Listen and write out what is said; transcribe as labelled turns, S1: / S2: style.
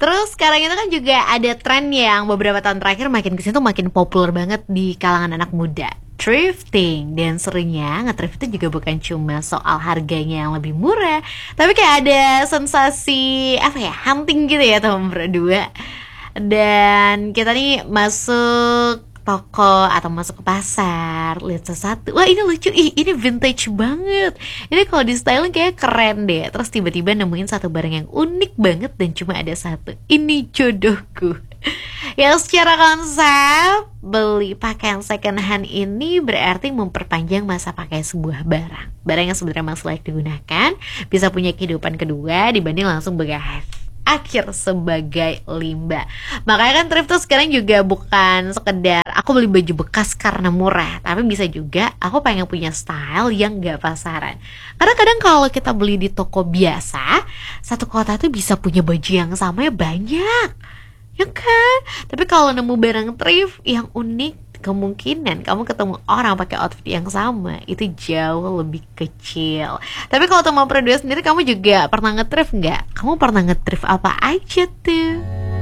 S1: Terus sekarang itu kan juga ada tren yang beberapa tahun terakhir makin kesini tuh makin populer banget di kalangan anak muda, thrifting. Dan serunya nge-thrift itu juga bukan cuma soal harganya yang lebih murah, tapi kayak ada sensasi apa ya, hunting gitu ya teman berdua. Dan kita nih masuk toko atau masuk ke pasar, lihat sesuatu, wah ini lucu, ih ini vintage banget, ini kalau di styling kayak keren deh. Terus tiba-tiba nemuin satu barang yang unik banget dan cuma ada satu, ini jodohku. Ya secara konsep, beli pakaian second hand ini berarti memperpanjang masa pakai sebuah barang. Barang yang sebenarnya masih layak digunakan, bisa punya kehidupan kedua dibanding langsung akhir sebagai limbah. Makanya kan thrift tuh sekarang juga bukan sekedar aku beli baju bekas karena murah, tapi bisa juga aku pengen punya style yang gak pasaran. Karena kadang kalau kita beli di toko biasa, satu kota tuh bisa punya baju yang sama ya banyak, ya kan? Tapi kalau nemu barang thrift yang unik, kemungkinan kamu ketemu orang pakai outfit yang sama itu jauh lebih kecil. Tapi kalau teman berdua sendiri, kamu juga pernah nge-thrift nggak? Kamu pernah nge-thrift apa aja tuh?